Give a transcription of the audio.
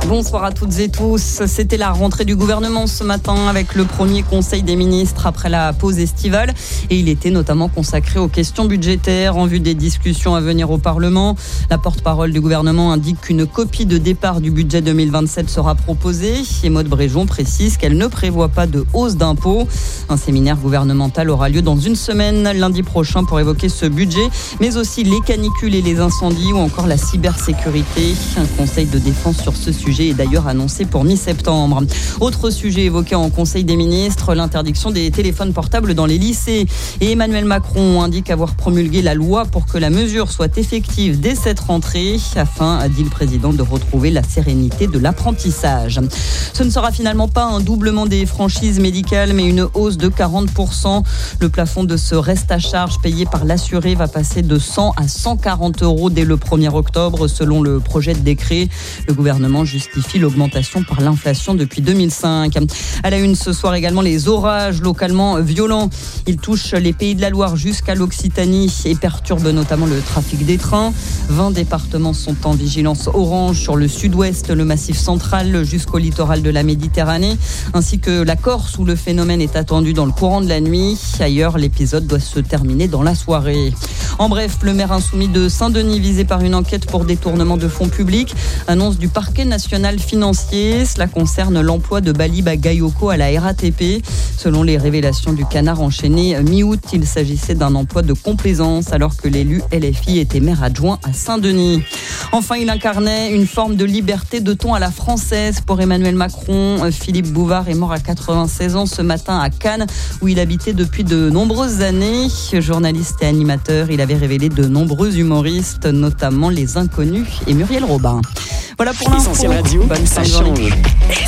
Bonsoir à toutes et tous. C'était la rentrée du gouvernement ce matin avec le premier conseil des ministres après la pause estivale. Et il était notamment consacré aux questions budgétaires en vue des discussions à venir au Parlement. La porte-parole du gouvernement indique qu'une copie de départ du budget 2027 sera proposée. Et Maud Bréjon précise qu'elle ne prévoit pas de hausse d'impôts. Un séminaire gouvernemental aura lieu dans une semaine, lundi prochain, pour évoquer ce budget, mais aussi les canicules et les incendies ou encore la cybersécurité. Un conseil de défense sur ce sujet est d'ailleurs annoncé pour mi-septembre. Autre sujet évoqué en Conseil des ministres, l'interdiction des téléphones portables dans les lycées. Et Emmanuel Macron indique avoir promulgué la loi pour que la mesure soit effective dès cette rentrée, afin, dit le président, de retrouver la sérénité de l'apprentissage. Ce ne sera finalement pas un doublement des franchises médicales, mais une hausse de 40%. Le plafond de ce reste à charge payé par l'assuré va passer de 100 à 140 € dès le 1er octobre, selon le projet de décret. Le gouvernement justifie l'augmentation par l'inflation depuis 2005. À la une ce soir également, les orages localement violents. Ils touchent les Pays de la Loire jusqu'à l'Occitanie et perturbent notamment le trafic des trains. 20 départements sont en vigilance orange sur le sud-ouest, le massif central jusqu'au littoral de la Méditerranée, ainsi que la Corse où le phénomène est attendu dans le courant de la nuit. Ailleurs, l'épisode doit se terminer dans la soirée. En bref, le maire insoumis de Saint-Denis visé par une enquête pour détournement de fonds publics. Annonce du parquet national financier. Cela concerne l'emploi de Bali Bagayoko à la RATP. Selon les révélations du Canard enchaîné mi-août, il s'agissait d'un emploi de complaisance alors que l'élu LFI était maire adjoint à Saint-Denis. Enfin, il incarnait une forme de liberté de ton à la française pour Emmanuel Macron. Philippe Bouvard est mort à 96 ans ce matin à Cannes, où il habitait depuis de nombreuses années. Journaliste et animateur, il avait révélé de nombreux humoristes, notamment Les Inconnus et Muriel Robin. Voilà pour l'info. Essentiel Radio, Bonne fin ça de journée. change.